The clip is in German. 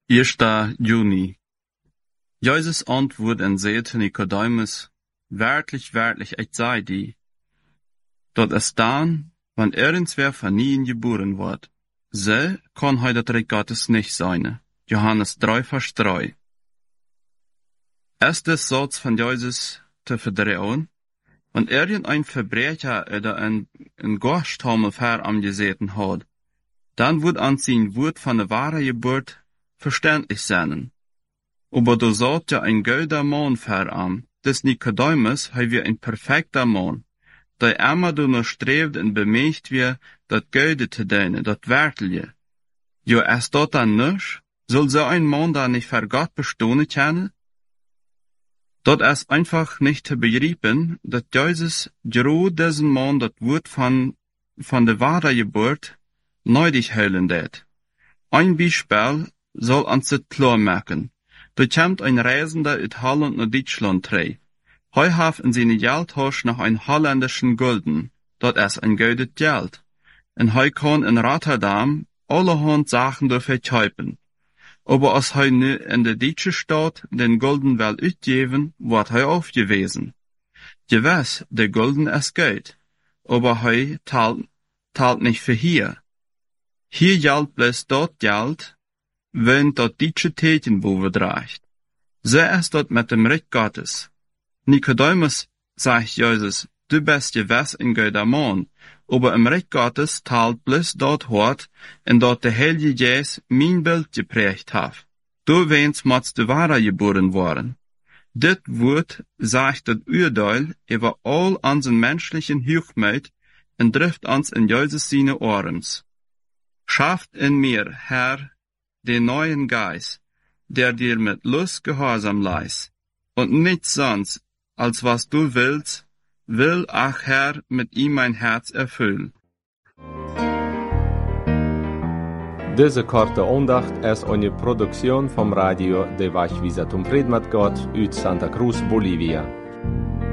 1. Juni. Jesus antwoord en zei te Nicodemus, werklich, werklich, ich sei die, dat es dan, wann irgendwer von ihnen geboren wordt, so kann hij dat Reich Gottes nicht sein. Johannes 3, Vers 3. Erstes Satz von Jesus te verdrehen, wenn irgendein Verbrecher oder ein Gasthamel verangesehen hat, dann wird an sein Wort von der wahren Geburt verständlich sein. Aber da sagt ja ein guter Mann veran, des Nikodemus hei wir ein perfekter Mann, der immer nur strebt und bemächt wir, dat Gute zu dienen, dat Wertelige. Jo, es dort dann nicht, soll so ein Mann da nicht für Gott bestehen können? Dort ist einfach nicht zu begreifen, dass Jesus gerade diesen Mann das Wort von der wahren Geburt neidig heilen det. Ein Beispiel soll uns das klar machen. Da kommt ein Reisender aus Holland nach Deutschland trei. Hei hat in seine Geldtasche noch ein holländischen Gulden. Dort ist ein gutes Geld. Und hei kann in Rotterdam allerhand Sachen dafür kaufen. Aber als hei nu in der deutschen Stadt den Gulden will uitgeven, wird hei aufgewiesen. Gewiss, der Gulden ist Geld. Aber hei teilt nicht für hier. Hier gilt bloß dort Geld, wenn dort deutsche Tätenbuwe dreigt. So ist dort mit dem Reich Gottes. Nikodemus, sagt Jesus, du bist gewiss ein guter Mann, aber im Reich Gottes teilt bloß dort hort, in dort der Heilige Geist mein Bild geprägt hat. Du wenn's mats de wahre geboren worden. Dit Wort sagt das Urteil über all unseren menschlichen Hochmut und trifft uns in Jesus seine Arms. Schafft in mir, Herr, den neuen Geist, der dir mit Lust Gehorsam leist, und nichts sonst, als was du willst, will ach Herr mit ihm mein Herz erfüllen. Deze korte aandacht is een productie vom Radio de Wachwisatum Predmat Gott uit Santa Cruz, Bolivia.